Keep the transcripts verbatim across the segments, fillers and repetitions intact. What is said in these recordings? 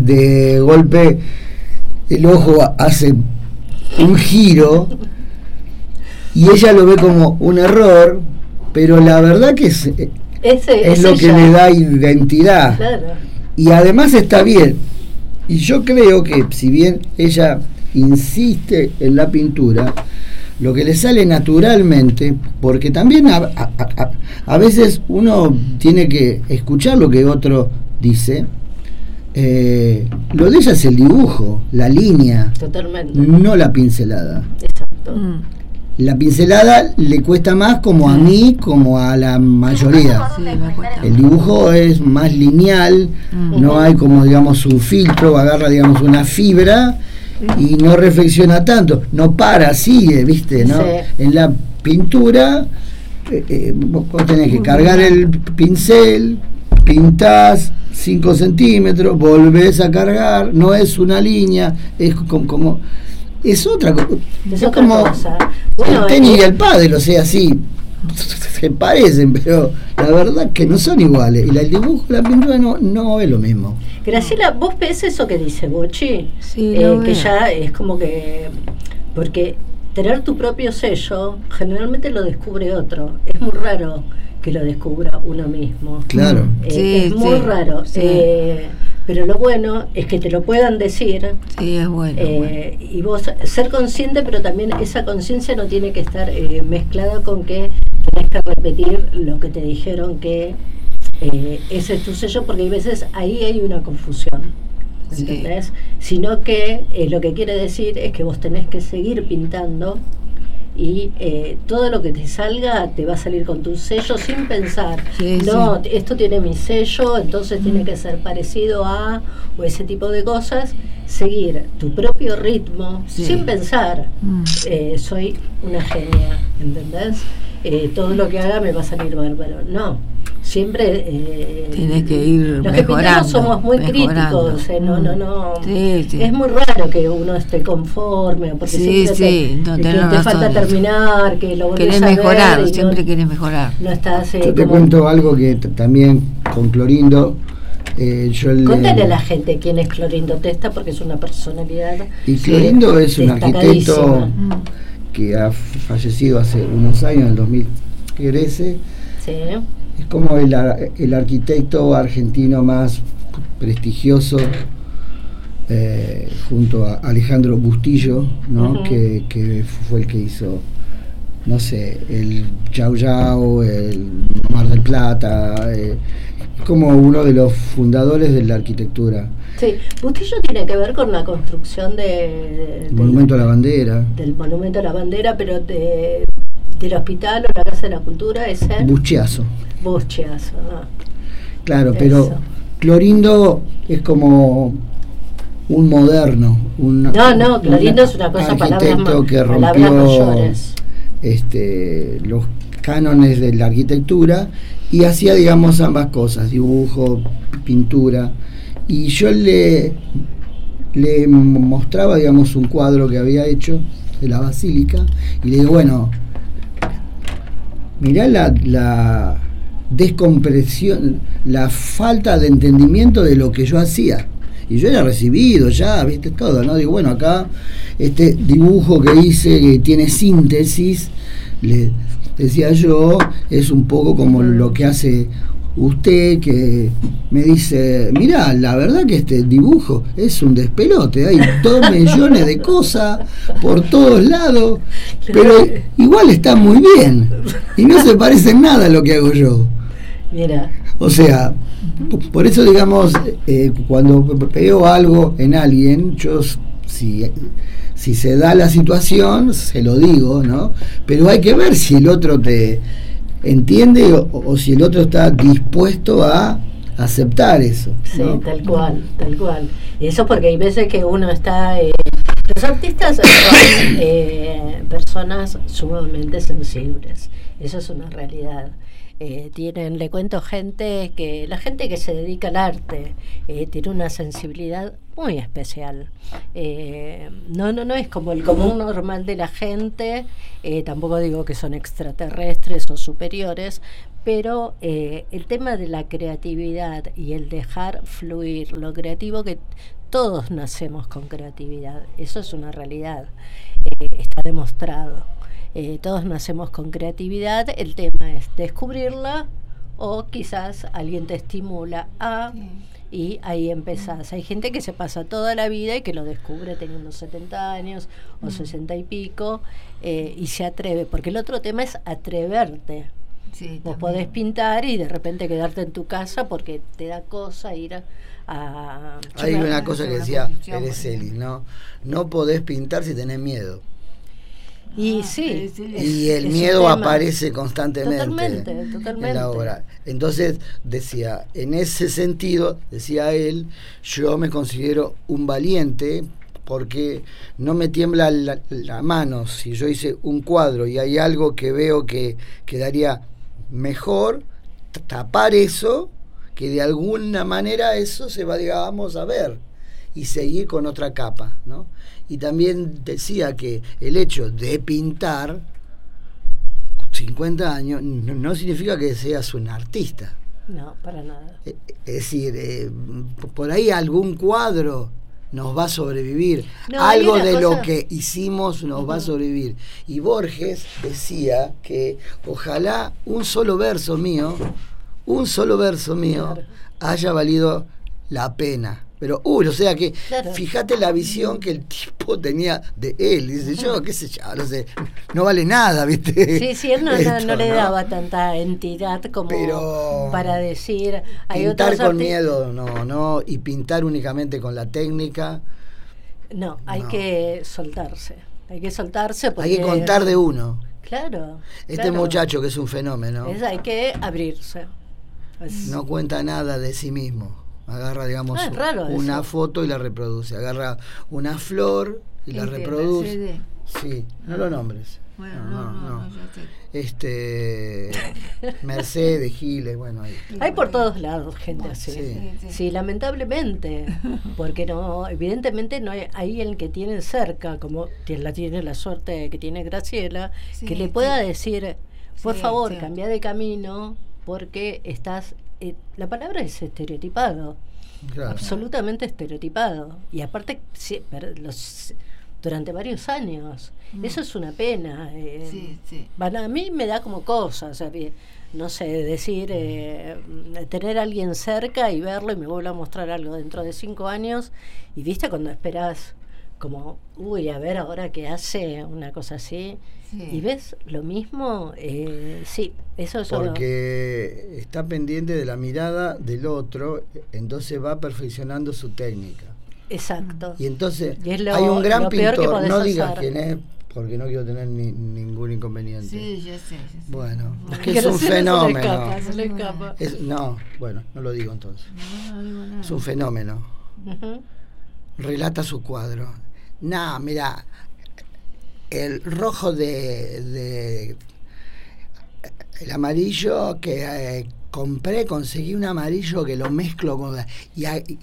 de golpe el ojo hace un giro y ella lo ve como un error, pero la verdad que es, Ese, es lo que le da identidad. Claro. Y además está bien. Y yo creo que si bien ella insiste en la pintura, lo que le sale naturalmente, porque también a, a, a, a veces uno tiene que escuchar lo que otro dice, eh, lo de ella es el dibujo, la línea. Totalmente. No la pincelada. Exacto. Mm. La pincelada le cuesta más como a mí, como a la mayoría. Sí, me cuesta. El dibujo es más lineal, Mm. no hay como digamos un filtro, agarra digamos una fibra y no reflexiona tanto, no para, sigue, viste, ¿no? Sí. En la pintura eh, eh, vos tenés que cargar el pincel, pintás cinco centímetros, volvés a cargar, no es una línea, es como, como es otra cosa, Es es otra como cosa. Bueno, el tenis eh, y el pádel, o sea, sí, se parecen, pero la verdad que no son iguales, y la- el dibujo y la pintura no, no es lo mismo. Graciela, ¿vos ves eso que dice Bochi? Sí, Eh, lo que veo. ya es como que... Porque tener tu propio sello generalmente lo descubre otro. Es muy raro que lo descubra uno mismo. Claro. Eh, Sí, es muy sí, raro. sí. Eh, pero lo bueno es que te lo puedan decir. Sí, es bueno. Eh, y vos ser consciente, pero también esa conciencia no tiene que estar eh, mezclada con que tenés que repetir lo que te dijeron que eh, ese es tu sello, porque hay veces ahí hay una confusión, Sí. ¿entendés? Sino que eh, lo que quiere decir es que vos tenés que seguir pintando y eh, todo lo que te salga te va a salir con tu sello sin pensar, Sí, no, sí. esto tiene mi sello, entonces tiene que ser parecido a, o ese tipo de cosas, seguir tu propio ritmo Sí. sin pensar, Mm. eh, soy una genia, ¿entendés? Eh, todo lo que haga me va a salir bárbaro. No, siempre eh, Tienes que ir los que pintamos mejorando, somos muy mejorando. críticos, eh, no, no, no. Sí, sí. Es muy raro que uno esté conforme, porque Sí, siempre sí, te, no, que tenés te falta razón. terminar, que lo volvés Querés a ver mejorar, y no- siempre querés mejorar. no estás eh, Yo te como- cuento algo que t- también con Clorindo, eh, yo le- Contale a la gente quién es Clorindo Testa, porque es una personalidad. y Clorindo eh, es un destacadísima. arquitecto Mm. que ha fallecido hace unos años, en el dos mil trece. Sí. Es como el, ar- el arquitecto argentino más prestigioso, eh, junto a Alejandro Bustillo, ¿no? Ujú. que, que fue el que hizo, no sé, el Yau Yau, el Mar del Plata, eh, es como uno de los fundadores de la arquitectura. Sí, Bustillo tiene que ver con la construcción de, El del- Monumento a la Bandera. del Monumento a la Bandera, pero de, del hospital o la Casa de la Cultura, ese Buchiazo. Buschiazo. Ah. Claro, Eso. pero Clorindo es como un moderno, un No, no, Clorindo es una cosa, palabras arquitecto ma- que palabras rompió mayores. este, los cánones de la arquitectura y hacía, digamos, ambas cosas, dibujo, pintura. Y yo le, le mostraba, digamos, un cuadro que había hecho de la basílica y le digo, bueno, mirá la, la descompresión, la falta de entendimiento de lo que yo hacía. Y yo era recibido ya, viste, todo, ¿no? Digo, bueno, acá este dibujo que hice, que tiene síntesis, le decía yo, es un poco como lo que hace usted, que me dice, mirá, la verdad que este dibujo es un despelote, hay dos millones de cosas por todos lados, pero igual está muy bien, y no se parece en nada a lo que hago yo. Mira, O sea, por eso, digamos, eh, cuando veo algo en alguien, yo, si, si se da la situación, se lo digo, ¿no? Pero hay que ver si el otro te entiende o, o si el otro está dispuesto a aceptar eso, sí, ¿no? tal cual, tal cual. Y eso porque hay veces que uno está... eh, los artistas son eh, personas sumamente sensibles, eso es una realidad. Eh, tienen, le cuento gente que la gente que se dedica al arte eh, tiene una sensibilidad muy especial. Eh, no, no, no es como el común normal de la gente. Eh, tampoco digo que son extraterrestres o superiores, pero eh, el tema de la creatividad y el dejar fluir lo creativo, que todos nacemos con creatividad, eso es una realidad, eh, está demostrado. Eh, todos nacemos con creatividad, el tema es descubrirla o quizás alguien te estimula a... Sí. Y ahí empezás. Hay gente que se pasa toda la vida y que lo descubre teniendo setenta años o mm. sesenta y pico eh, y se atreve, porque el otro tema es atreverte. Sí, vos podés pintar y de repente quedarte en tu casa porque te da cosa ir a... a Hay una a, cosa que decía Araceli, ¿no? No podés pintar si tenés miedo. Y sí, y el miedo aparece constantemente totalmente, totalmente. en la obra. Entonces decía, en ese sentido, decía él, yo me considero un valiente porque no me tiembla la, la mano si yo hice un cuadro y hay algo que veo que quedaría mejor, tapar eso, que de alguna manera eso se va, digamos, a ver y seguir con otra capa, ¿no? Y también decía que el hecho de pintar cincuenta años no, no significa que seas un artista. No, para nada. Es decir, eh, por ahí algún cuadro nos va a sobrevivir. No, algo de cosa... lo que hicimos nos uh-huh. va a sobrevivir. Y Borges decía que ojalá un solo verso mío, un solo verso mío claro. haya valido la pena. Pero, uy, o sea que, claro. fíjate la visión que el tipo tenía de él. Dice, yo, qué sé yo, no sé, no vale nada, ¿viste? Sí, sí, él no, Esto, no, no le daba ¿no? tanta entidad como Pero para decir... Hay pintar con arti- miedo, no, no, y pintar únicamente con la técnica. No, hay no. que soltarse, hay que soltarse porque... Hay que contar de uno. Claro. Este claro. muchacho que es un fenómeno. Es, hay que abrirse. Es... No cuenta nada de sí mismo. Agarra, digamos, ah, raro una eso. foto y la reproduce. Agarra una flor y la reproduce. Mercedes. Sí, no ah. lo nombres. Bueno, no, no, no. no, no este Mercedes, Giles, bueno. Ahí. Hay por todos lados gente así. Sí, sí, sí. sí lamentablemente. Porque no, evidentemente no hay, hay el que tiene cerca, como la tiene la suerte que tiene Graciela, sí, que le pueda sí. decir, por sí, favor, sí. cambia de camino, porque estás... Eh, la palabra es estereotipado, claro. absolutamente estereotipado, y aparte sí, los, durante varios años, mm. eso es una pena. Eh, sí, sí. Bueno, a mí me da como cosas, o sea, no sé, decir, eh, tener a alguien cerca y verlo y me vuelve a mostrar algo dentro de cinco años, y viste cuando esperás como, uy, a ver ahora qué hace, una cosa así, sí. y ves lo mismo, eh, sí, eso es... Porque lo... está pendiente de la mirada del otro, entonces va perfeccionando su técnica. Exacto. Y entonces y es lo, hay un gran pintor, no hacer. digas quién es, porque no quiero tener ni, ningún inconveniente. Sí, ya sé, ya sé. Bueno, es que es un fenómeno. Se le escapa, se le escapa. Es, no, bueno, no lo digo entonces. No, no digo nada. Es un fenómeno. Uh-huh. Relata su cuadro. No, mira, el rojo de, de el amarillo que eh, compré, conseguí un amarillo que lo mezclo con la, y, y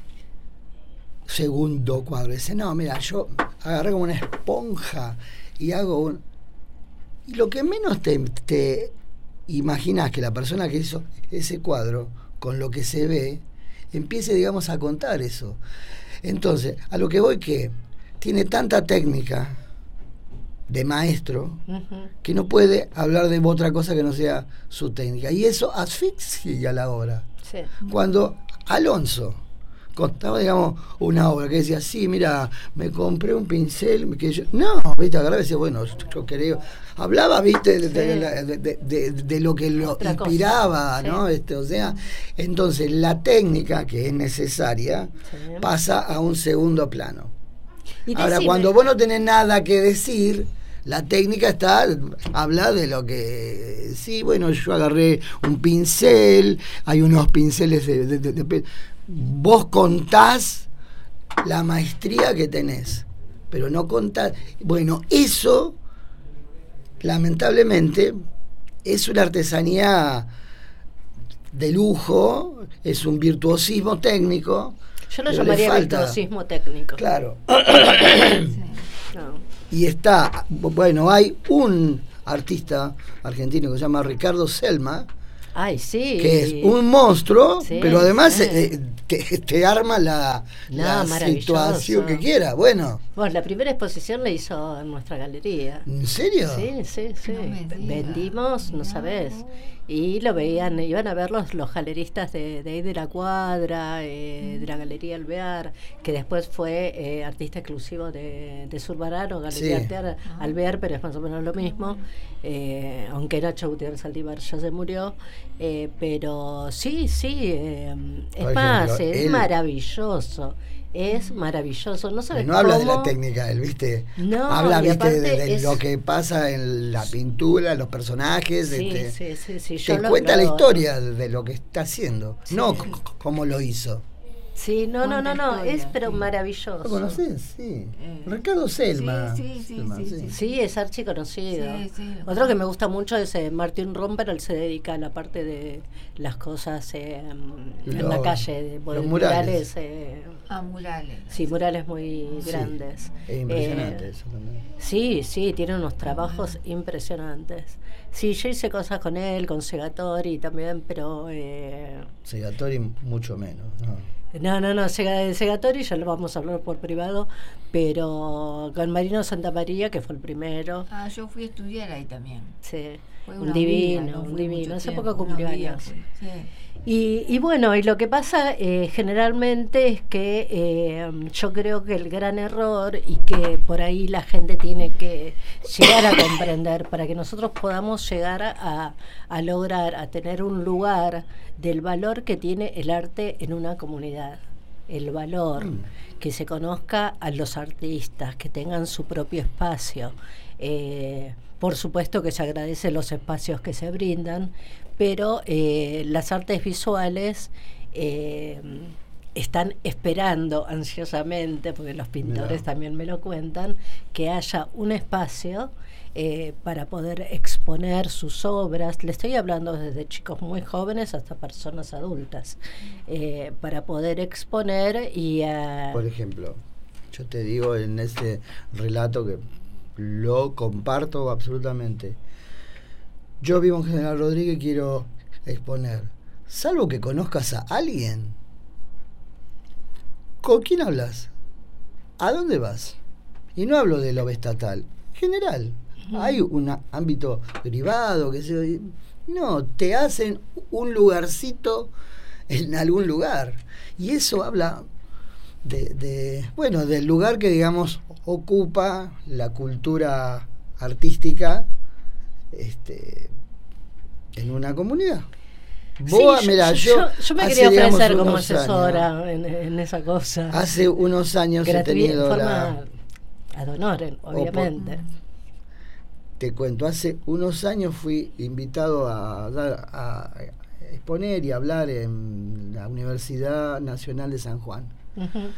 segundo cuadro, dice, no, mira, yo agarré como una esponja y hago un, y lo que menos te, te imaginas que la persona que hizo ese cuadro con lo que se ve empiece, digamos, a contar eso. Entonces, a lo que voy que tiene tanta técnica de maestro uh-huh. que no puede hablar de otra cosa que no sea su técnica, y eso asfixia la obra. Sí. Cuando Alonso contaba, digamos, una obra que decía, sí, mira, me compré un pincel que yo, no, viste, agarraba y decía, bueno, yo creo, hablaba, viste, de, sí. de, de, de, de, de lo que lo otra inspiraba, cosa. ¿no? Sí. Este, o sea, entonces la técnica que es necesaria sí. pasa a un segundo plano. Ahora, decime, cuando vos no tenés nada que decir, la técnica está, habla de lo que, sí, bueno, yo agarré un pincel, hay unos pinceles de, de, de, de vos contás la maestría que tenés, pero no contás, bueno, eso lamentablemente es una artesanía de lujo, es un virtuosismo técnico. Yo lo llamaría virtuosismo técnico. Claro. Sí. No. Y está, bueno, hay un artista argentino que se llama Ricardo Selma, Ay, sí. Que es un monstruo, Sí, pero además sí. eh, te, te arma la, No, la maravilloso. situación que quiera. Bueno, Bueno, la primera exposición la hizo en nuestra galería. ¿en serio? Sí, sí, sí. No me digas. Vendimos, no sabés. Y lo veían, iban a ver los, los galeristas de, de ahí de la cuadra, eh, de la Galería Alvear, que después fue eh, artista exclusivo de, de Zurbarán, Galería Sí. Alvear, Alvear, pero es más o menos lo mismo, eh, aunque Nacho Gutiérrez Saldívar ya se murió, eh, pero sí, sí, eh, es Por más, ejemplo, es él- maravilloso. Es maravilloso, no sabes No habla de cómo- la técnica, él, ¿viste? No, habla, y ¿viste? aparte De, de es- lo que pasa en la pintura, los personajes. Sí, este, sí, sí, sí, yo te lo- cuenta lo- la historia de lo que está haciendo, Sí. no c- c- cómo lo hizo. Sí, no, no, no, no, Cuenta es historia, pero sí. maravilloso. ¿Lo conoces? Sí. Eh. Ricardo Selma. Sí, sí, sí, Selma, sí, sí. Sí, es archiconocido. Sí, sí, lo Otro que me gusta mucho es eh, Martín Romper, él se dedica a la parte de las cosas eh, en Los- la calle, de los murales. eh, Ah, murales. sí, murales muy Sí, grandes. Es impresionante Eh, eso también. Sí, sí, tiene unos trabajos impresionantes. Sí, yo hice cosas con él, con Segatori también, pero... Eh, Segatori mucho menos. ¿no? No, no, no, Sega- Segatori ya lo vamos a hablar por privado, pero con Marino Santamaría, que fue el primero, Ah, yo fui a estudiar ahí también. sí, Fue un una divino, vida, no un fue divino, mucho hace tiempo, poco una cumplió vida años. fue, sí. Y, y bueno, y lo que pasa eh, generalmente es que eh, yo creo que el gran error y que por ahí la gente tiene que llegar a comprender para que nosotros podamos llegar a, a lograr, a tener un lugar del valor que tiene el arte en una comunidad. El valor, Mm. que se conozca a los artistas, que tengan su propio espacio. Eh, por supuesto que se agradecen los espacios que se brindan, pero eh, las artes visuales eh, están esperando ansiosamente, porque los pintores Mirá. también me lo cuentan, que haya un espacio eh, para poder exponer sus obras. Le estoy hablando desde chicos muy jóvenes hasta personas adultas, eh, para poder exponer y... eh, Por ejemplo, yo te digo en ese relato que lo comparto absolutamente. Yo vivo en General Rodríguez y quiero exponer. Salvo que conozcas a alguien, ¿con quién hablas? ¿A dónde vas? Y no hablo de lo estatal, general. Hay un a- ámbito privado, que se no, te hacen un lugarcito en algún lugar. Y eso habla de, de bueno, del lugar que, digamos, ocupa la cultura artística este, en una comunidad. sí, Vos, yo, mirá, yo, yo, yo me hace, quería digamos, ofrecer como unos asesora años- en, en esa cosa. hace unos años he Gratuita, tenido forma la... ad honorem, obviamente. Te cuento, hace unos años fui invitado a, dar, a exponer y hablar en la Universidad Nacional de San Juan. Ujú.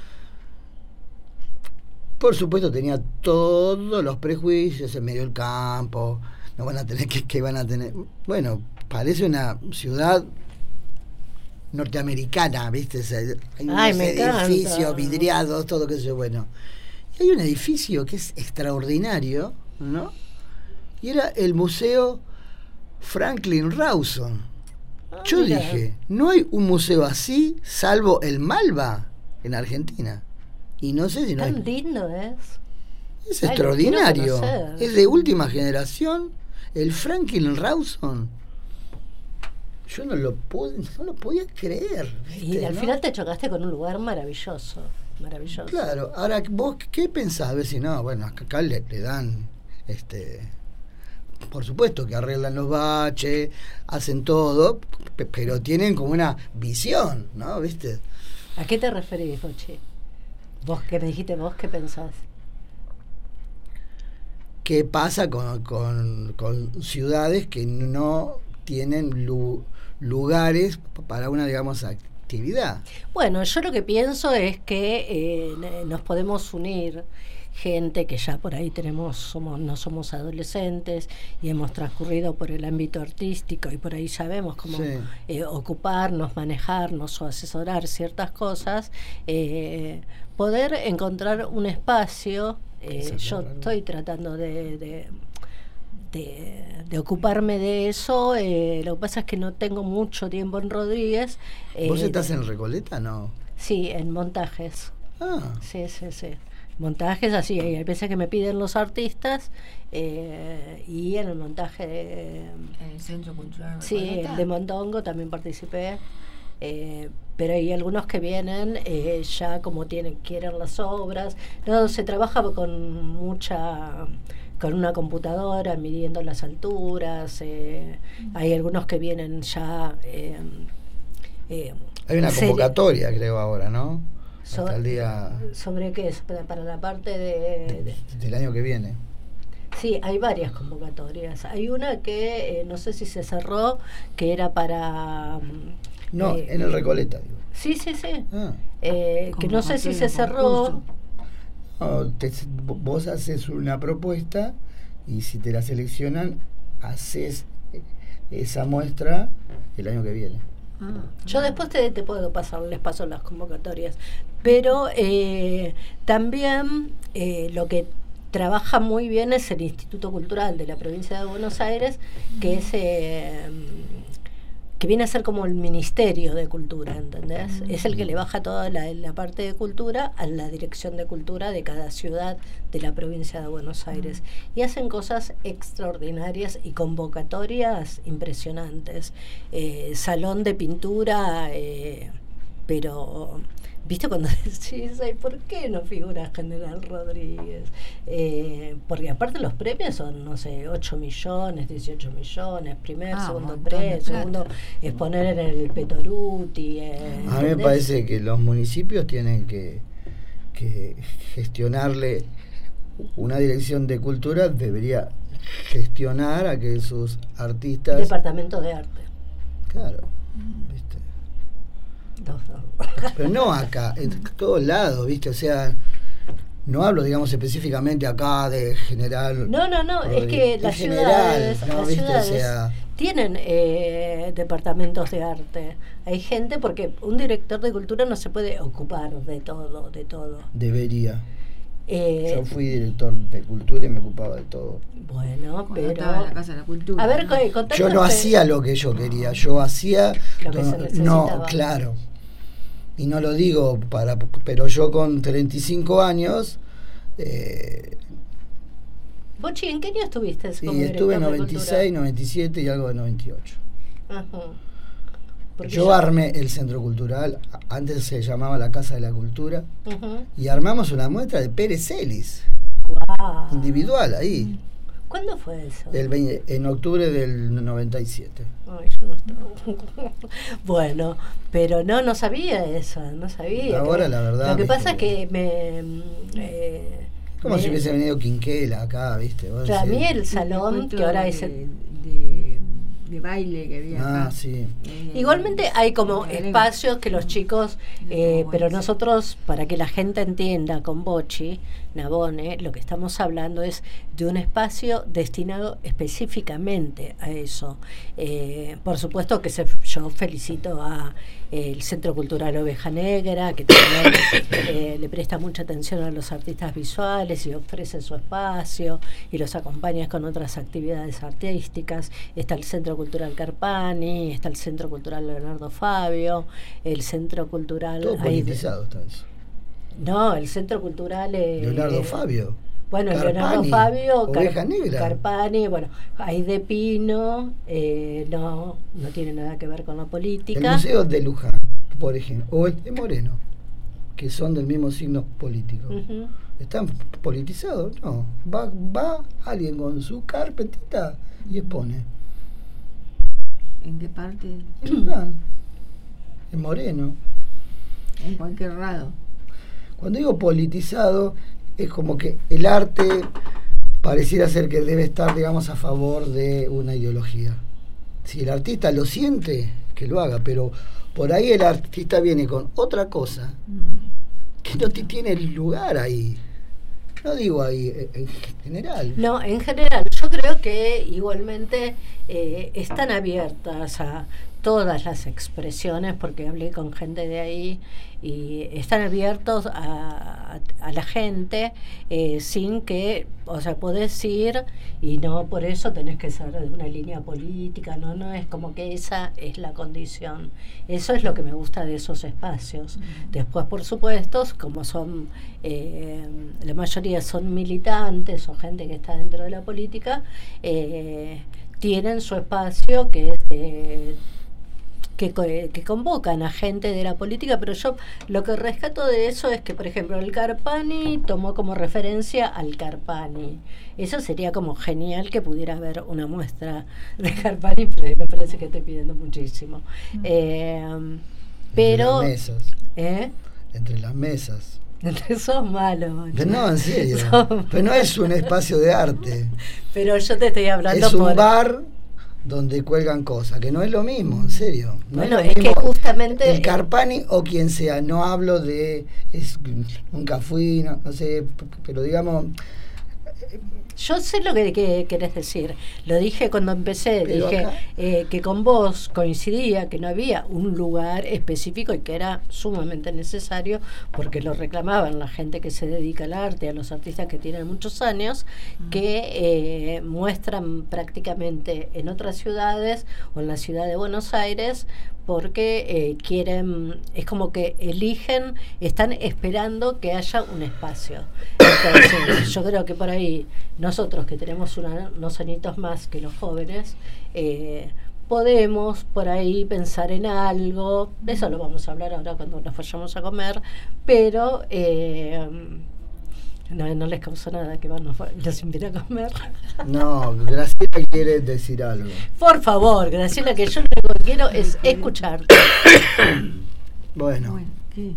Por supuesto tenía todos los prejuicios en medio del campo, no van a tener que, que van a tener, bueno, parece una ciudad norteamericana, ¿viste? O sea, hay unos Ay, me edificios encanta. vidriados, todo que sé, bueno. Y hay un edificio que es extraordinario, ¿no? Y era el Museo Franklin Rawson. Ah, Yo mira. dije, no hay un museo así, salvo el Malva en Argentina. Y no sé si no Tan hay. lindo es. Es Ay, lo extraordinario. quiero conocer. Es de última generación. El Franklin Rawson. Yo no lo pude, no lo podía creer. Y ¿viste, al no? final te chocaste con un lugar maravilloso. Maravilloso. Claro, ahora vos qué pensás, a ver si no, bueno, acá acá le, le dan este por supuesto que arreglan los baches, hacen todo, pe- pero tienen como una visión, ¿no? ¿Viste? ¿A qué te referís, Jochi? Vos que me dijiste, vos qué pensás. ¿Qué pasa con, con, con ciudades que no tienen lu- lugares para una, digamos, actividad? Bueno, yo lo que pienso es que eh, nos podemos unir gente que ya por ahí tenemos, somos, no somos adolescentes y hemos transcurrido por el ámbito artístico y por ahí sabemos cómo Sí. eh, ocuparnos, manejarnos o asesorar ciertas cosas, eh, poder encontrar un espacio. eh, Eso, yo claro. estoy tratando de, de de, de ocuparme de eso. Eh, lo que pasa es que no tengo mucho tiempo en Rodríguez. ¿Vos eh, estás en Recoleta, no? Sí, en montajes. Ah, Sí, sí, sí. Montajes así, hay veces que me piden los artistas eh, y en el montaje de... En el Centro Cultural Sí, Recoleta. el de Mondongo también participé, eh, pero hay algunos que vienen eh, ya como tienen, quieren las obras. No, se trabaja con mucha, con una computadora midiendo las alturas. Eh, hay algunos que vienen ya. Eh, eh, hay una serie- convocatoria, creo, ahora, ¿no? so- Hasta el día ¿Sobre qué es? Para, para la parte de, de- del año que viene. Sí, hay varias convocatorias. Hay una que eh, no sé si se cerró, que era para... mm, No, eh, en el Recoleta, digo. Sí, sí, sí. Ah. Eh, que no sé si se Convocatoria, cerró. concurso. No, te- vos haces una propuesta y si te la seleccionan, haces esa muestra el año que viene. Ah, Yo después te, te puedo pasar, les paso las convocatorias. Pero eh, también eh, lo que trabaja muy bien es el Instituto Cultural de la Provincia de Buenos Aires, que es... Eh, que viene a ser como el Ministerio de Cultura, ¿entendés? Es el que le baja toda la, la parte de cultura a la Dirección de Cultura de cada ciudad de la provincia de Buenos Aires. Y hacen cosas extraordinarias y convocatorias impresionantes. Eh, salón de pintura, eh, pero... ¿Viste cuando decís, ay, ¿por qué no figura General Rodríguez? Eh, porque aparte los premios son, no sé, ocho millones, dieciocho millones, primer, Ah, segundo un montón de premio, plata. segundo exponer en el Petoruti. Eh, A mí me ¿entendés? parece que los municipios tienen que, que gestionarle, una dirección de cultura debería gestionar a que sus artistas... Departamento de Arte. Claro, ¿viste? No, no. Pero no acá, en todos lados, ¿viste? O sea, no hablo, digamos, específicamente acá de general. No, no, no, es que en las general, ciudades, ¿no? las ¿Viste? ciudades O sea, tienen eh, departamentos de arte. Hay gente, porque un director de cultura no se puede ocupar de todo, de todo. debería. Eh, Yo fui director de cultura y me ocupaba de todo. Bueno, cuando pero... estaba en la Casa de la Cultura. A ver, ¿no? co- contanos Yo no que- hacía lo que yo quería, yo hacía Lo que se no, necesitaba. claro. Y no lo digo para, pero yo con treinta y cinco años, eh, Bochi, ¿en qué año estuviste? sí, como estuve en director de noventa y seis, cultura? noventa y siete y algo de noventa y ocho. Ajá. Porque Yo armé el centro cultural, a- antes se llamaba la Casa de la Cultura, Ujú. y armamos una muestra de Pérez Celis, Guau. individual ahí, ¿Cuándo fue eso? del veinte en octubre del noventa y siete. Ay, yo no estaba. Bueno, pero no, no sabía eso, no sabía. Ahora, que- la verdad, Lo que viste pasa es que- que me... mm, eh, Como me- si hubiese venido Quinquela acá, ¿viste? Vos Claro, a mí decís, el salón, Encuentro que ahora de, es... el- de, de baile que había Ah, acá. sí. Eh, Igualmente hay como eh, espacios que los chicos, eh, como pero ese. nosotros, para que la gente entienda con Bochi, Nabone, lo que estamos hablando es de un espacio destinado específicamente a eso. Eh, por supuesto que se, yo felicito a eh, el Centro Cultural Oveja Negra, que también eh, le presta mucha atención a los artistas visuales y ofrece su espacio y los acompaña con otras actividades artísticas. Está el Centro Cultural Carpani, está el Centro Cultural Leonardo Fabio, el Centro Cultural... Todo ahí de- politizado está eso. no, el Centro Cultural... eh, Leonardo eh, Fabio. Bueno, Carpani, Leonardo Fabio, Car- Oveja Negra. Carpani, bueno, hay de Pino, eh, no, no tiene nada que ver con la El política. Museo de Luján, por ejemplo, o el de Moreno, que son del mismo signo político. Ujú. ¿Están politizados? No. Va, va alguien con su carpetita y expone. ¿En qué parte? En Luján, en Moreno. En cualquier lado. Cuando digo politizado, es como que el arte pareciera ser que debe estar, digamos, a favor de una ideología. Si el artista lo siente, que lo haga, pero por ahí el artista viene con otra cosa que no te tiene lugar ahí. No digo ahí, en general. No, en general, yo creo que igualmente eh, están abiertas a... todas las expresiones, porque hablé con gente de ahí y están abiertos a, a, a la gente, eh, sin que, o sea, podés ir y no por eso tenés que ser de una línea política, no, no es como que esa es la condición. Eso es lo que me gusta de esos espacios. Mm. Después, por supuesto, como son, eh, la mayoría son militantes o gente que está dentro de la política, eh, tienen su espacio que es de Que, que convocan a gente de la política, pero yo lo que rescato de eso es que, por ejemplo, el Carpani tomó como referencia al Carpani. Eso sería como genial que pudiera haber una muestra de Carpani, pero me parece que estoy pidiendo muchísimo. Mm. Eh, pero... Entre las mesas. ¿Eh? Entre las mesas. Sos malo. Pero no, en serio. Pero no es un espacio de arte. Pero yo te estoy hablando es un por... bar donde cuelgan cosas, que no es lo mismo, en serio. No bueno, es, lo es mismo que justamente... el Carpani o quien sea, no hablo de... Es, nunca fui, no, no sé, pero digamos... Yo sé lo que, que querés decir. Lo dije cuando empecé. Pero dije eh, que con vos coincidía que no había un lugar específico y que era sumamente necesario, porque lo reclamaban la gente que se dedica al arte, a los artistas que tienen muchos años, que eh, muestran prácticamente en otras ciudades o en la ciudad de Buenos Aires, porque eh, quieren, es como que eligen, están esperando que haya un espacio. Entonces, yo creo que por ahí nosotros que tenemos una, unos añitos más que los jóvenes, eh, podemos por ahí pensar en algo, de eso lo vamos a hablar ahora cuando nos vayamos a comer, pero eh, no, no les causó nada que nos, los invite a comer. No, Graciela quiere decir algo. Por favor, Graciela, que yo lo único que quiero es escucharte. Bueno, Bueno, ¿qué?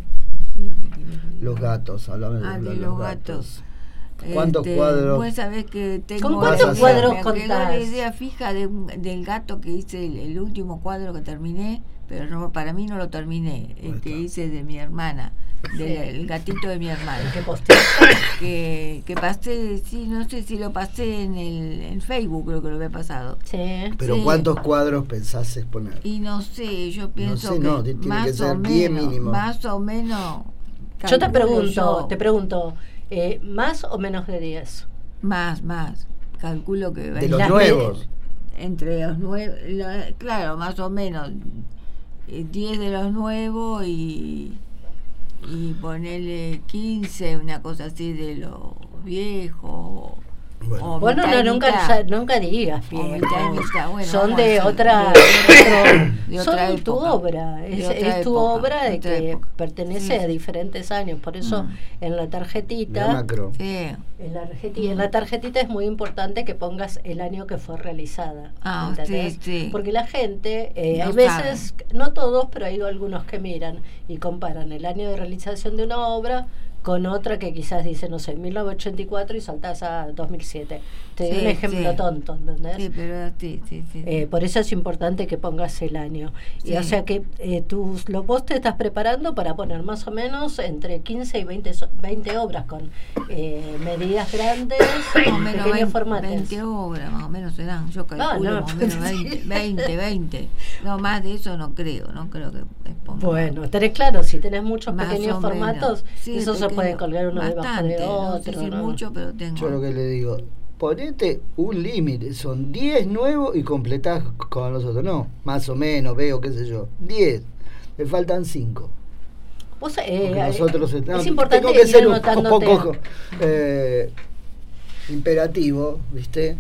Los gatos, hablame de, Ah, de los, los gatos. gatos. ¿Cuántos Este, cuadros? Vos sabés que tengo... ¿Con cuántos me cuadros quedó contás? la idea fija de un, del gato que hice, el, el último cuadro que terminé, pero no, para mí no lo terminé, el que hice de mi hermana, del el gatito de mi hermana. ¿Qué posteaste? Que, que pasé, sí, no sé si lo pasé en el en Facebook, creo que lo había pasado. Sí. Pero Sí. ¿cuántos cuadros pensás exponer? Y no sé, yo pienso sé, que, no, tiene más que ser o diez menos, mínimo. más o menos. Yo te calculo pregunto, yo, te pregunto, eh, ¿más o menos de diez? Más, más. Calculo que De los Las nuevos. entre los nuevos, claro, más o menos eh, diez de los nuevos y y ponerle quince, una cosa así de los viejos. Bueno. o Bueno, mitad y no, nunca, mitad. ya- nunca digas O bien. mitad y mitad, bueno, Son vamos de a decir, otra, de- de otro- otra son tu época. obra, De es, otra es tu época, obra de de otra que época. pertenece Sí, a sí. diferentes años, por eso Mm. en la La tarjetita, macro. Sí. en la, tarjeti- en la tarjetita es muy importante que pongas el año que fue realizada. Ah, ¿entendés? sí, sí. Porque la gente, eh, No hay veces, no todos, pero hay algunos que miran y comparan el año de realización de una obra con otra que quizás dice, no sé, mil novecientos ochenta y cuatro y saltás a dos mil siete. Te doy Sí, un ejemplo sí. tonto, ¿entendés? Sí, pero sí, sí, sí. Eh, por eso es importante que pongas el año. Y Sí. o sea que eh, tú, lo, vos te estás preparando para poner más o menos entre quince y veinte, so- veinte obras con eh, medidas grandes, Más o menos pequeños veinte, formatos. veinte obras, más o menos serán. Yo calculo no, más o menos sí. veinte, veinte, veinte. No, más de eso no creo, no creo que exponga. Bueno, tenés claro, si tenés muchos Más pequeños o menos. formatos, Sí, eso se pequeño, puede colgar uno debajo bastante, de no otro. sé si ¿no? mucho, pero tengo. Yo lo que le digo, ponete un límite, son diez nuevos y completás con los otros. No, más o menos, veo, qué sé yo, diez. Le faltan cinco. Vos, eh, Porque nosotros eh, no, es importante tengo que ir ser un anotándote. poco eh, imperativo, ¿viste?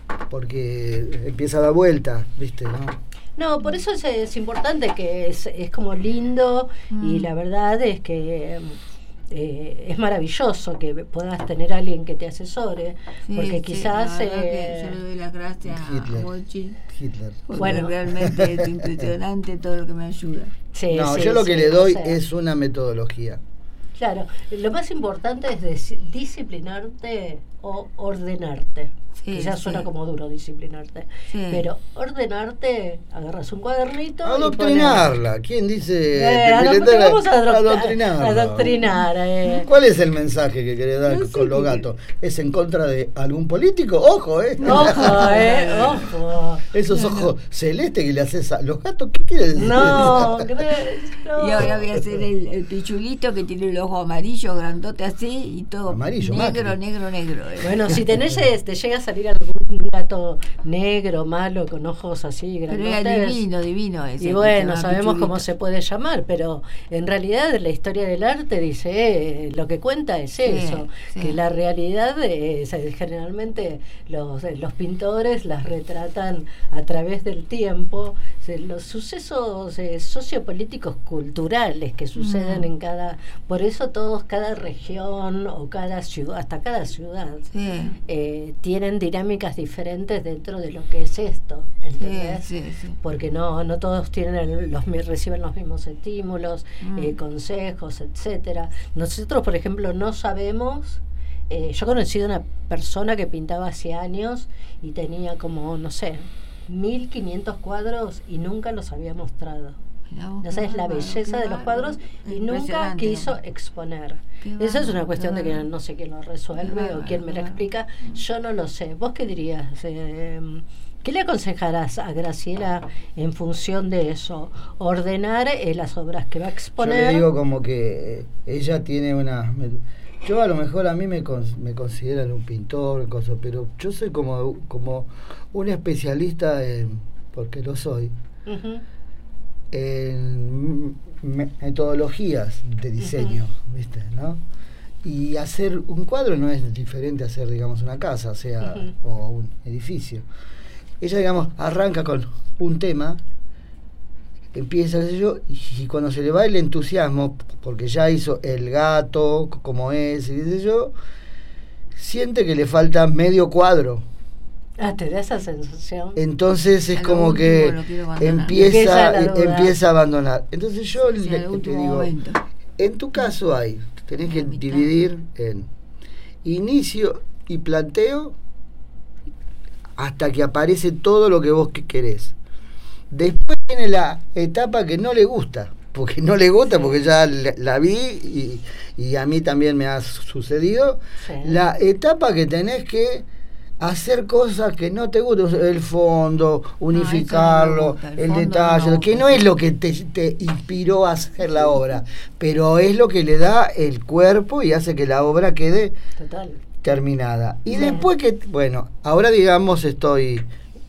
Porque empieza a dar vuelta, ¿viste? ¿No? No, por eso es, es importante, que es, es como lindo Mm. y la verdad es que eh, es maravilloso que puedas tener a alguien que te asesore, Sí, porque sí, quizás... la verdad eh, que yo le doy las gracias Hitler. a Bochi, Hitler. porque Bueno. realmente es impresionante todo lo que me ayuda. sí, No, sí, yo lo sí, que le o doy sea, es una metodología. Claro, lo más importante es deci- disciplinarte o ordenarte. Sí, Quizás sí. suena como duro disciplinarte, Sí. pero ordenarte, agarras un cuadernito Adoctrinarla. ¿Quién dice? Eh, Militar? vamos a adoctr- Adoctrinarla. adoctrinar. eh. ¿Cuál es el mensaje que querés dar No sé con los qué- gatos? ¿Es en contra de algún político? Ojo, ¿eh? Ojo, eh, ojo. Esos ojos celestes que le haces a los gatos, ¿qué quiere decir? No, cre- no. Y ahora voy a hacer el, el pichulito que tiene el ojo amarillo, grandote así y todo Amarillo, negro, Macri. negro, negro. eh. Bueno, si tenés, eh, te llega a salir algún gato negro, malo, con ojos así Pero era grandotes. divino, divino ese. Y que bueno, se llama sabemos Pichulito. cómo se puede llamar, pero en realidad la historia del arte dice, eh, lo que cuenta es Sí, eso, sí. que la realidad, eh, se- generalmente los, eh, los pintores las retratan a través del tiempo, se- los sucesos eh, sociopolíticos culturales que suceden Mm. en cada, por eso todos, cada región o cada ciudad, hasta cada ciudad, Sí, eh, tienen dinámicas diferentes dentro de lo que es esto, ¿entendés? sí, sí, sí. Porque no no todos tienen el- los mi- reciben los mismos estímulos, Mm. eh, consejos, etcétera. Nosotros, por ejemplo, no sabemos. Eh, yo he conocido una persona que pintaba hace años y tenía como, no sé, mil quinientos cuadros y nunca los había mostrado. Mirá vos, No sabes qué la bárbaro, belleza qué de los bárbaro. cuadros y nunca Impresionante, quiso ¿no? exponer. Qué Esa es una bárbaro, cuestión qué de que bárbaro. no sé quién lo resuelve Qué o bárbaro, quién me qué lo bárbaro. explica. Yo no lo sé. ¿Vos qué dirías? Eh, ¿Qué le aconsejarás a Graciela en función de eso? Ordenar eh, las obras que va a Yo exponer. le digo como que eh, ella tiene una... me- yo a lo mejor a mí me, cons- me consideran un pintor, cosas, pero yo soy como, como un especialista en, porque lo soy, Ujú. en me- metodologías de diseño, ¿viste? ¿No? Y hacer un cuadro no es diferente a hacer, digamos, una casa, o sea, Ujú. o un edificio. Ella, digamos, arranca con un tema, empieza, qué sé yo, y cuando se le va el entusiasmo, porque ya hizo el gato, c- como es, y qué sé yo, siente que le falta medio cuadro. Ah, te da esa sensación. Entonces es A lo como último que lo quiero abandonar. empieza, Empieza la duda. empieza a abandonar. Entonces yo Sí, le- al te último digo, momento. en tu caso hay, tenés que La mitad. dividir en inicio y planteo hasta que aparece todo lo que vos que querés. Después viene la etapa que no le gusta, porque no le gusta, porque ya la, la vi y, y a mí también me ha sucedido. Sí. La etapa que tenés que hacer cosas que no te gustan, el fondo, unificarlo, gusta, el el, fondo detalle, no me que gusta. no es lo que te, te inspiró a hacer la obra, pero es lo que le da el cuerpo y hace que la obra quede Total. terminada. Y Sí. después que, bueno, ahora digamos estoy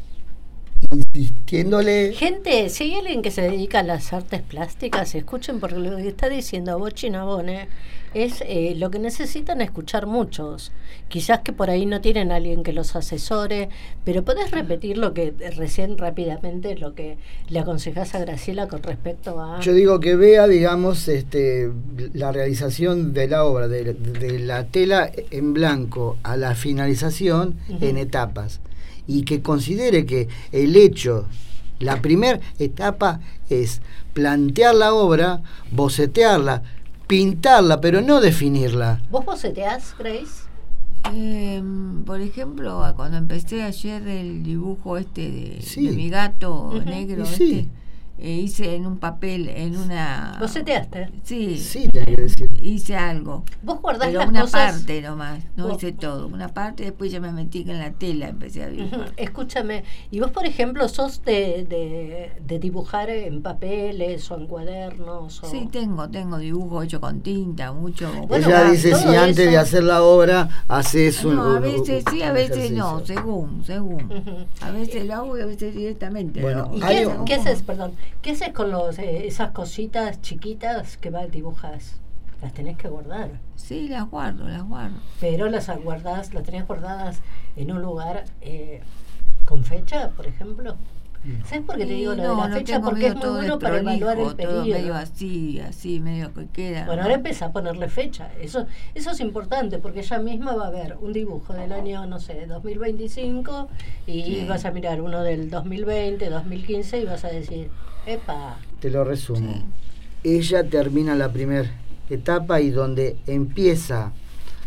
insistiéndole. Gente, si hay alguien que se dedica a las artes plásticas, escuchen porque lo que está diciendo Bochi Nabone es eh, lo que necesitan escuchar muchos. Quizás que por ahí no tienen a alguien que los asesore, pero podés repetir lo que eh, recién rápidamente, lo que le aconsejás a Graciela con respecto a... Yo digo que vea, digamos, este, la realización de la obra, de, de la tela en blanco a la finalización Ujú. en etapas. Y que considere que el hecho, la primera etapa es plantear la obra, bocetearla, pintarla, pero no definirla. ¿Vos boceteás, Grace? Eh, por ejemplo, cuando empecé ayer el dibujo este de, Sí. de mi gato Ujú. negro, Y sí. este, eh, hice en un papel, en una... ¿Boceteaste? Sí, Sí, tenés que decir. hice algo. ¿Vos guardás Pero las una cosas? parte nomás, no Vos- hice todo. Una parte, después ya me metí en la tela, empecé a Ujú. dibujar. Escúchame, ¿y vos, por ejemplo, sos de, de, de dibujar en papeles o en cuadernos? O... Sí, tengo, tengo dibujo hecho con tinta, mucho. Bueno, Ella va, dice, todo si antes eso- de hacer la obra haces un... No, a un- veces sí, a un veces no, ejercicio. según, según. Ujú. A veces lo hago y a veces directamente. Bueno, lo hago. ¿Y Hay qué, un- qué haces, perdón, qué haces con los, eh, esas cositas chiquitas que va, dibujas? Las tenés que guardar, Sí, las guardo, las guardo. pero las guardás, las tenés guardadas en un lugar eh, con fecha, por ejemplo. ¿Sabes por qué te Y digo lo no, de la lo fecha? tengo Porque es medio muy todo bueno para evaluar el desprolijo, todo medio periodo. así, así, medio que queda. Bueno, ¿no? ahora empieza a ponerle fecha. Eso eso es importante porque ella misma va a ver un dibujo del año, no sé, dos mil veinticinco y Sí. vas a mirar uno del dos mil veinte, dos mil quince y vas a decir, epa, Te lo resumo. Sí. Ella termina la primera etapa y donde empieza,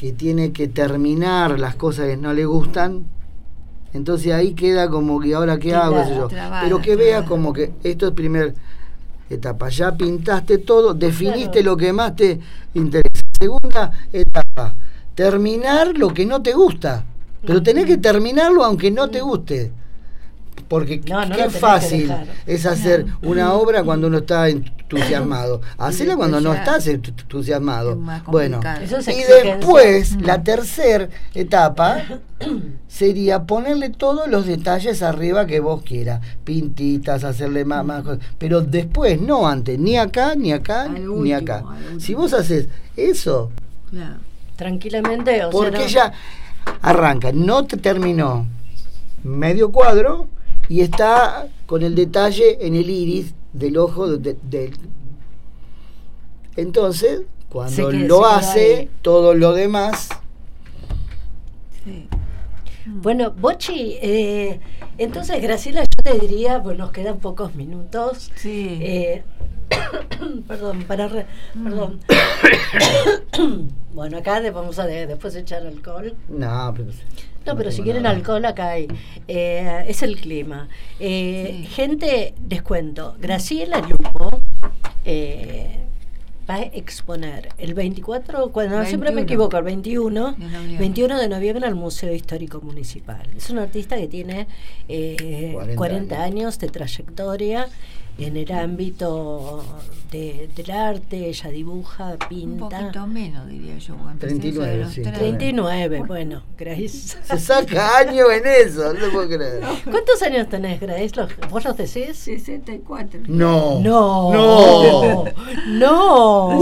que tiene que terminar las cosas que no le gustan, entonces ahí queda como que ahora qué hago, qué sé yo. Trabada, Pero que vea trabada. como que esto es primer etapa, ya pintaste todo, definiste Claro. lo que más te interesa. Segunda etapa, terminar lo que no te gusta, pero tenés que terminarlo aunque no te guste. Porque No, no lo qué tenés que fácil dejar. es hacer una obra cuando uno está entusiasmado. Hacela cuando no después ya estás entusiasmado. es más Bueno, complicado. Eso es y exigencia. después, la tercera etapa sería ponerle todos los detalles arriba que vos quieras. Pintitas, hacerle más, más cosas. Pero después, no antes, ni acá, ni acá, Al ni último, acá. al último. Si vos haces eso, Claro. Tranquilamente, o porque sea, no- ella arranca, no te terminó medio cuadro y está con el detalle en el iris del ojo de- de- del. Entonces, Se cuando queda- lo se queda hace, ahí. todo lo demás. Sí. Bueno, Bochi, eh, entonces Graciela, yo te diría, pues nos quedan pocos minutos. Sí. Eh, perdón, para re- perdón. Bueno, acá le vamos a de- después echar alcohol. No, pero, No, pero si tengo quieren nada. alcohol acá hay. Eh, es el clima. Eh, Sí. Gente, les cuento, Graciela Lupo eh, va a exponer el veinticuatro, cuando siempre me veintiuno. equivoco, el veintiuno, De noviembre. veintiuno de noviembre al Museo Histórico Municipal. Es un artista que tiene eh, cuarenta cuarenta años de trayectoria en el ámbito de, del arte. Ella dibuja, Un pinta. poquito menos, diría yo. porque empecé treinta y nueve, eso de los sí. treinta. treinta y nueve, bueno, Grace. Se saca años en eso, no lo puedo creer. ¿Cuántos años tenés, Grace? ¿Los- ¿Vos los decís? sesenta y cuatro. No. No. No. No.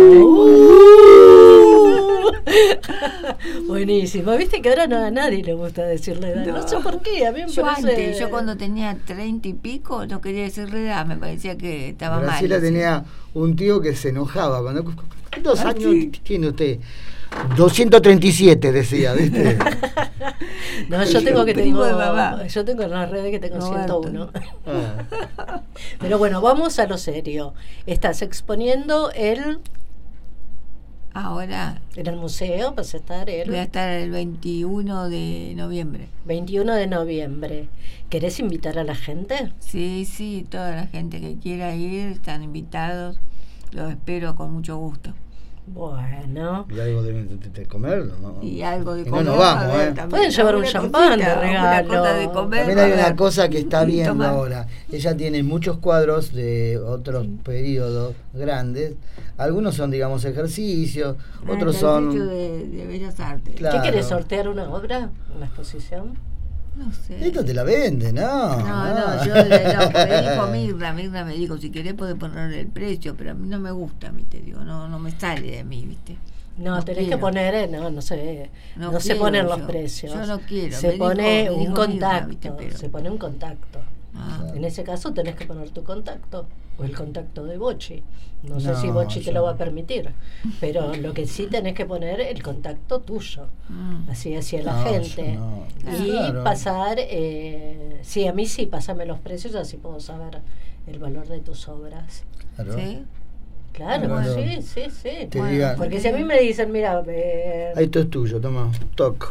Buenísimo. Viste que ahora no, a nadie le gusta decirle edad. No, No. sé por qué. A mí me Yo parece... antes, yo cuando tenía treinta y pico, no quería decirle edad, me parecía que estaba Graciela mal. tenía un tío que se enojaba. Cuando, ¿Cuántos Ah, años sí. tiene usted? doscientos treinta y siete decía, ¿viste? No, yo tengo que Primo tengo... de mamá. Yo tengo en las redes que tengo Roberto. ciento uno. Ah. Pero bueno, vamos a lo serio. Estás exponiendo el... Ahora En el museo vas a estar el voy a estar el veintiuno de noviembre. veintiuno de noviembre. ¿Querés invitar a la gente? Sí, sí, toda la gente que quiera ir están invitados. Los espero con mucho gusto. Bueno. Y algo deben de, de comer, ¿no? Y algo de Y no comer. nos vamos, a ver, ¿eh? también. Pueden llevar un Alguna champán de cosita, alguna regalo. cosa de comer, También hay a una ver. cosa que está Y viendo tomar. ahora. Ella tiene muchos cuadros de otros periodos grandes. Algunos son, digamos, ejercicios, Ah, otros ejercicio son... de, de Bellas Artes. Claro. ¿Qué querés sortear una obra? ¿Una exposición? No sé. Esto te la vende, ¿no? No, no, yo le, no, me dijo Mirna, Mirna me dijo, si querés podés ponerle el precio, pero a mí no me gusta, viste, digo, no, no me sale de mí, viste. No, No tenés quiero. que poner, eh, no, no sé, no, No se quiero ponen los yo. precios. Yo no quiero, Se me dijo- pone me un dijo Mirna, contacto, viste, pero- se pone un contacto. Ah, En ese caso tenés que poner tu contacto o el contacto de Bochi. No, sé No, si Bochi te yo lo va a no. permitir, pero lo que sí tenés que poner el contacto tuyo, mm. así hacia la No, gente. yo no. Y Claro. pasar, eh, sí, a mí sí, pásame los precios, así puedo saber el valor de tus obras. Claro. ¿Sí? Claro, Bueno. sí, sí, sí. Te Bueno, diga, Porque si a mí me dicen, mira, eh, esto es tuyo, toma, toc.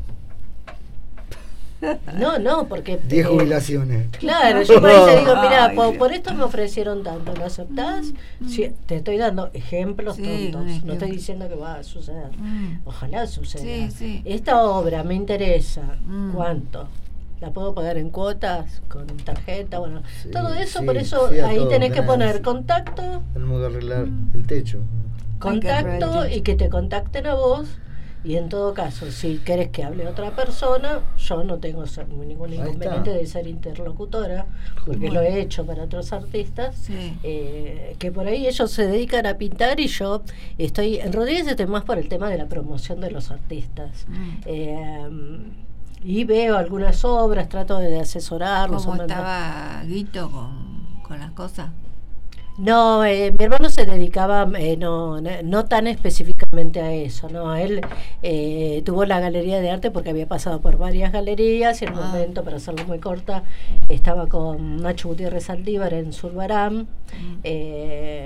no, no, porque... diez eh, jubilaciones. Claro, yo por ahí te digo, mira, Ay, por, Dios. por esto me ofrecieron tanto, ¿lo aceptás? Sí, te estoy dando ejemplos Sí, tontos, un no ejemplo. estoy diciendo que va a suceder. Mm. Ojalá suceda. Sí, sí. Esta obra me interesa, Mm. ¿cuánto? ¿La puedo pagar en cuotas, con tarjeta? Bueno, Sí, todo eso, sí, por eso sí, a ahí todo, tenés que tenés. poner contacto, Tenemos que arreglar el techo. contacto arreglar el y que te contacten a vos. Y en todo caso, si querés que hable otra persona, yo no tengo ser- ningún Ahí está. inconveniente de ser interlocutora, porque lo he hecho para otros artistas, Sí. eh, que por ahí ellos se dedican a pintar y yo estoy, en Rodríguez estoy más por el tema de la promoción de los artistas. Mm. Eh, y veo algunas obras, trato de asesorarlos. ¿Cómo o mandar- estaba Guito con, con las cosas? No, eh, mi hermano se dedicaba eh, no, no no tan específicamente a eso, no, él eh, tuvo la galería de arte porque había pasado por varias galerías y en un Ah. momento, para hacerlo muy corta, estaba con Nacho Gutiérrez Saldívar en Zurbarán, Mm. eh,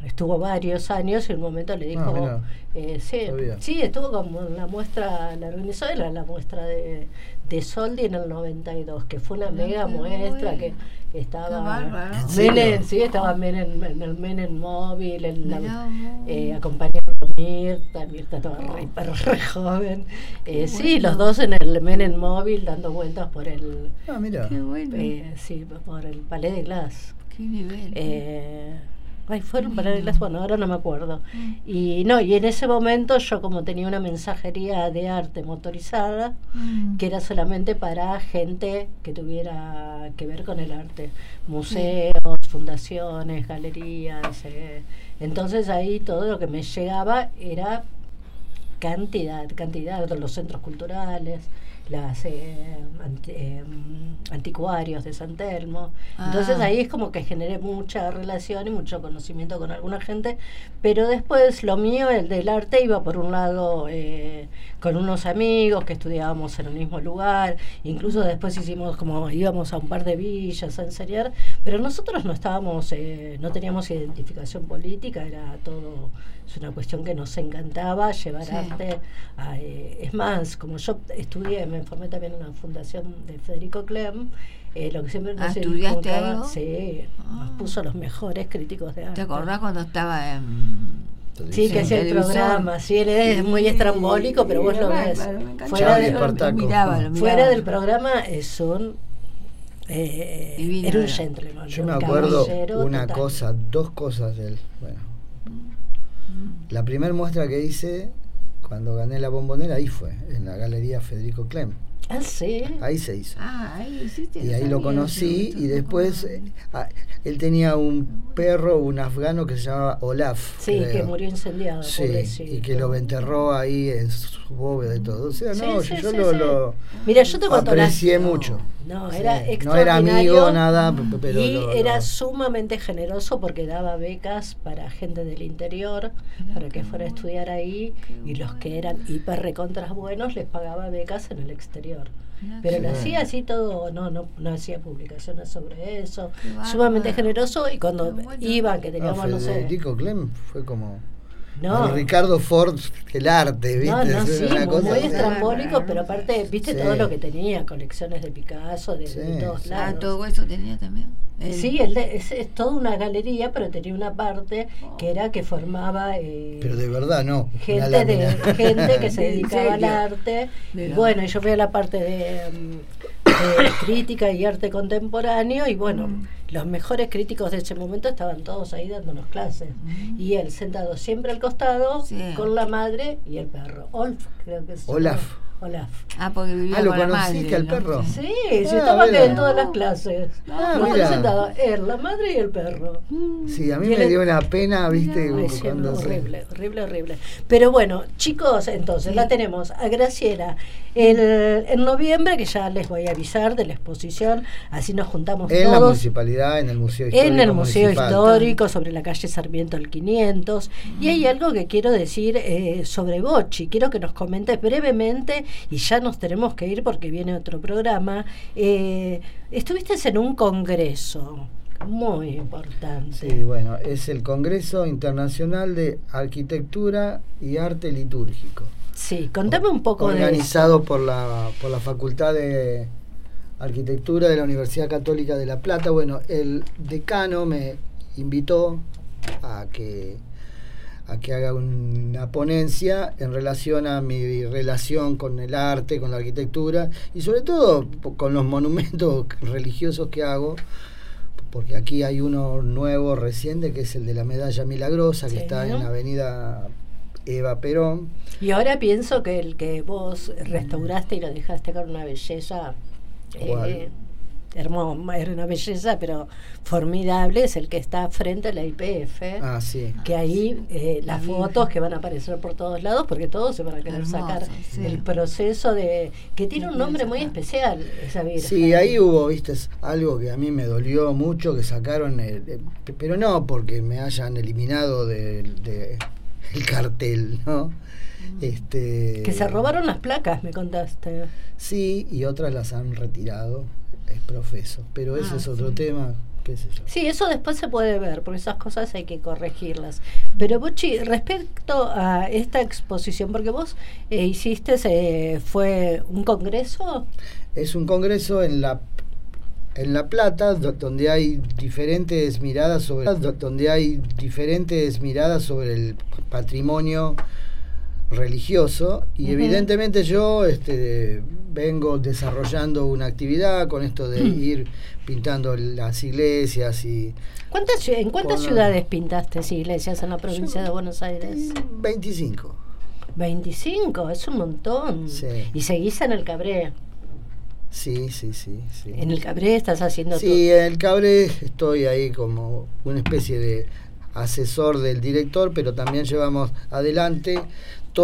estuvo varios años y en un momento le dijo, Ah, eh, sí, sí, estuvo como en la muestra, la organizó la, la muestra de, de Soldi en el noventa y dos, que fue una No, mega qué muestra bueno. que estaba Qué bárbaro. ¿En serio? Menem, sí, estaba Menem en el Menem móvil, en la, Mirá vos. eh, acompañando a Mirta, Mirta estaba re, pero re joven, eh, sí, bueno. los dos en el Menem móvil dando vueltas por el, Ah, mira. Qué bueno. eh, sí, por el Palais de Glass. Qué nivel. Eh, ay, fueron para las, bueno, ahora no me acuerdo. Y no, y en ese momento yo como tenía una mensajería de arte motorizada, Mm. que era solamente para gente que tuviera que ver con el arte, museos, fundaciones, galerías. Eh. Entonces ahí todo lo que me llegaba era cantidad, cantidad de los centros culturales, las eh, anti- eh, anticuarios de San Telmo. Ah. Entonces ahí es como que generé mucha relación y mucho conocimiento con alguna gente, pero después lo mío, el del arte, iba por un lado eh, con unos amigos que estudiábamos en el mismo lugar, incluso después hicimos como íbamos a un par de villas a enseñar, pero nosotros no estábamos, eh, no teníamos identificación política, era todo, es una cuestión que nos encantaba llevar Sí. arte a, eh, es más, como yo estudié, me formé también en una fundación de Federico Clem, eh, lo que siempre Ah, nos ¿estudiaste inculcaba- algo? sí, Ah. nos puso los mejores críticos de arte. ¿Te acordás cuando estaba en... Sí, que en hacía el televisor? programa, sí, él es Sí, muy estrambólico, pero vos lo era ves. bárbaro, me encantaba. Fuera, Charlie de- Yo Espartaco. lo miraba, lo fuera miraba. del programa es un eh, Divino era un era. gentleman. Yo un me acuerdo caballero una total. cosa, dos cosas del. Bueno. La primera muestra que hice cuando gané la Bombonera, ahí fue, en la Galería Federico Clem. Ah, sí. Ahí se hizo. Ah, ahí hiciste. Y no ahí lo sabía, conocí pero y esto después no- eh, ah, él tenía un perro, un afgano que se llamaba Olaf. Sí, creo. que murió incendiado, Sí, pobrecito. y que lo enterró ahí en su bóveda y todo. O sea, Sí, no, sí, yo sí, lo, sí. lo Mira, yo te cuento la- aprecié No. mucho. No, Sí, era no era extraordinario. amigo, nada, p- pero y lo- era lo- sumamente generoso porque daba becas para gente del interior para que fuera a estudiar ahí, y los que eran hiper recontras buenos les pagaba becas en el exterior. Mirá Pero qué lo bueno. hacía así todo, no, no, no hacía publicaciones sobre eso, Qué bárbaro. sumamente generoso, y cuando Qué bueno. iban, que no, teníamos, no, sé, Federico Clem fue como no, el Ricardo Ford del arte, ¿viste? no, no, Es sí, una muy, cosa muy así. estrambólico, pero aparte, viste Sí. todo lo que tenía, colecciones de Picasso, de, de Sí, todos sí. lados. Ah, todo eso tenía también. Él. Sí, él de- es, es toda una galería, pero tenía una parte que era que formaba eh, Pero de verdad no. una gente de lámina. gente que se ¿En dedicaba al serio? arte. Y Mira. bueno, y yo fui a la parte de, mm, de crítica y arte contemporáneo, y bueno, Mm. los mejores críticos de ese momento estaban todos ahí dándonos clases. Mm. Y él sentado siempre al costado, Sí. con la madre y el perro. Olf, creo que es. Olaf. Olaf. Ah, porque vivía Ah, ¿lo con la conociste madre, al ¿no? perro? Sí. Sí, Ah, sí, estaba mira. en todas las clases. Ah, Los mira. tres sentados, él, la madre y el perro. Sí, a mí Y me él- dio una pena, ¿viste? Ay, sí, cuando no, se- horrible, horrible, horrible. Pero bueno, chicos, entonces la tenemos a Graciela el, en noviembre, que ya les voy a avisar de la exposición, así nos juntamos En la todos municipalidad, en el Museo Histórico. en el Museo Municipal. Histórico, sobre la calle Sarmiento al quinientos. Y hay algo que quiero decir eh, sobre Bocci. Quiero que nos comentes brevemente, y ya nos tenemos que ir porque viene otro programa. Eh, estuviste en un congreso muy importante. Sí, bueno, es el Congreso Internacional de Arquitectura y Arte Litúrgico. Sí, contame un poco de eso. Organizado por la, por la Facultad de Arquitectura de la Universidad Católica de La Plata. Bueno, el decano me invitó a que a que haga una ponencia en relación a mi relación con el arte, con la arquitectura y sobre todo con los monumentos religiosos que hago, porque aquí hay uno nuevo reciente que es el de la Medalla Milagrosa, que Sí. está en la avenida Eva Perón. Y ahora pienso que el que vos restauraste y lo dejaste con una belleza ¿Cuál? eh, hermosa, era una belleza, pero formidable, es el que está frente a la I P F. Ah, sí. Que ahí eh, las La fotos Virgen. que van a aparecer por todos lados, porque todos se van a querer Hermoso, sacar sí. el proceso de que tiene un Sí, nombre muy sacar. especial, esa Virgen. Sí, ahí hubo, viste, es algo que a mí me dolió mucho, que sacaron, el, el- pero no porque me hayan eliminado del de, el cartel, ¿no? Este, Que se robaron las placas, me contaste. Sí, y otras las han retirado, es profeso, pero ese Ah, es otro sí. tema. qué sé yo. Sí, eso después se puede ver, porque esas cosas hay que corregirlas. Pero Bochi, respecto a esta exposición, porque vos eh, hiciste, eh, fue un congreso. Es un congreso en la en La Plata, do, donde hay diferentes miradas sobre do, donde hay diferentes miradas sobre el patrimonio religioso, y uh-huh. evidentemente yo este, vengo desarrollando una actividad con esto de uh-huh. ir pintando las iglesias. Y ¿Cuántas, ¿En cuántas con, ciudades pintaste iglesias en la provincia yo, de Buenos Aires? veinticinco. veinticinco, es un montón. Sí. ¿Y seguís en el Cabré? Sí, sí, sí, sí. ¿En el Cabré estás haciendo Sí, tu... en el Cabré estoy ahí como una especie de asesor del director, pero también llevamos adelante